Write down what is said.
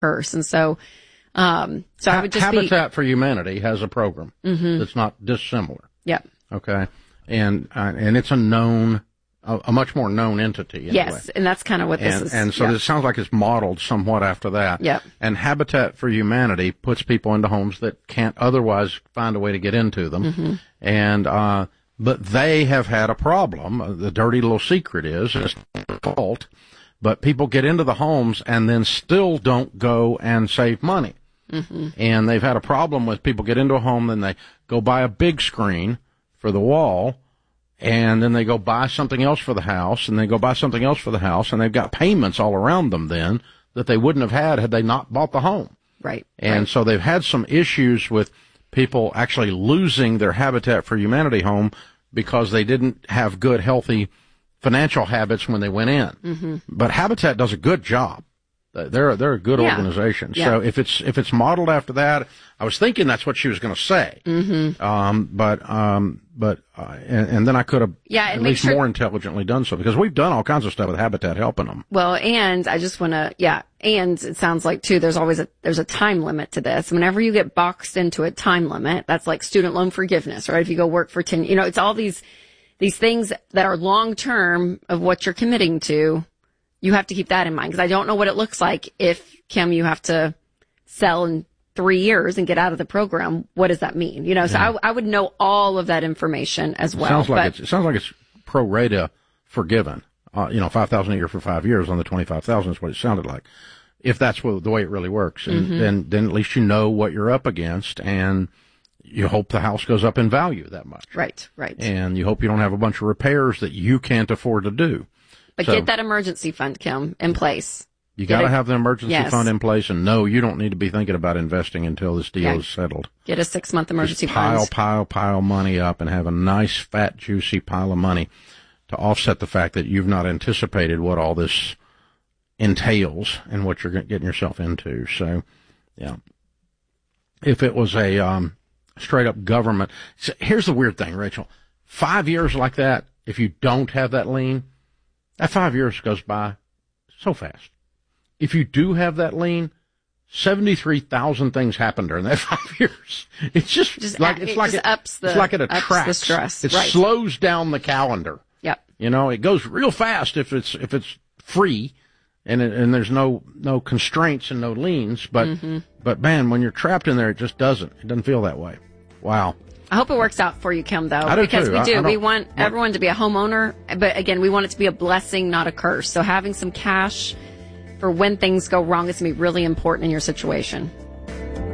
curse. And so, I would just Habitat for Humanity has a program that's not dissimilar. Yep. Okay. And it's a much more known entity. Anyway. Yes, and that's kind of what this is. And so this sounds like it's modeled somewhat after that. Yep. And Habitat for Humanity puts people into homes that can't otherwise find a way to get into them. And, but they have had a problem. The dirty little secret is, it's difficult, but people get into the homes and then still don't go and save money. And they've had a problem with people get into a home, then they go buy a big screen for the wall, and then they go buy something else for the house, and they go buy something else for the house, and they've got payments all around them then that they wouldn't have had they not bought the home. Right. And so they've had some issues with people actually losing their Habitat for Humanity home because they didn't have good, healthy financial habits when they went in. But Habitat does a good job. They're a good organization. Yeah. So if it's modeled after that, I was thinking that's what she was going to say. And then I could have at least more intelligently done so, because we've done all kinds of stuff with Habitat helping them. Well, and I just want to, and it sounds like too, there's a time limit to this. Whenever you get boxed into a time limit, that's like student loan forgiveness, right? If you go work for 10, it's all these things that are long term of what you're committing to. You have to keep that in mind, because I don't know what it looks like if, Kim, you have to sell in 3 years and get out of the program. What does that mean? So I would know all of that information as well. It sounds like it's pro rata forgiven. $5,000 a year for 5 years on the $25,000 is what it sounded like. If that's the way it really works, and then at least you know what you're up against, and you hope the house goes up in value that much. Right. And you hope you don't have a bunch of repairs that you can't afford to do. But get that emergency fund, Kim, in place. You got to have the emergency fund in place, and no, you don't need to be thinking about investing until this deal is settled. Get a 6-month emergency fund. Pile money up, and have a nice, fat, juicy pile of money to offset the fact that you've not anticipated what all this entails and what you're getting yourself into. So, yeah. If it was a straight up government, here's the weird thing, Rachel. 5 years like that, if you don't have that lien, that 5 years goes by so fast. If you do have that lien, 73,000 things happen during that 5 years. It's just ups the stress. It slows down the calendar. Yep. It goes real fast if it's free and there's no constraints and no liens, but man, when you're trapped in there, it just doesn't. It doesn't feel that way. Wow. I hope it works out for you, Kim, though. I do because too. We do. We want everyone to be a homeowner, but again, we want it to be a blessing, not a curse. So having some cash for when things go wrong is going to be really important in your situation.